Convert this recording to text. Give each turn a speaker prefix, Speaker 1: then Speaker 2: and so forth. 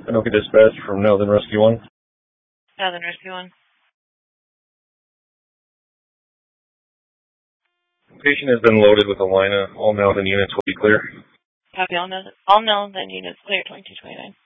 Speaker 1: Anoka Dispatch from Northern Rescue 1.
Speaker 2: Northern Rescue 1.
Speaker 1: Patient has been loaded with Alina. All Northern units will be clear.
Speaker 2: Copy all known, then units clear 2229.